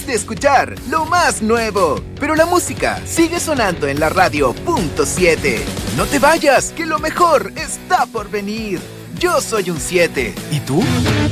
ganas de escuchar lo más nuevo. Pero la música sigue sonando en la radio .7. No te vayas, que lo mejor está por venir. Yo soy un 7. ¿Y tú?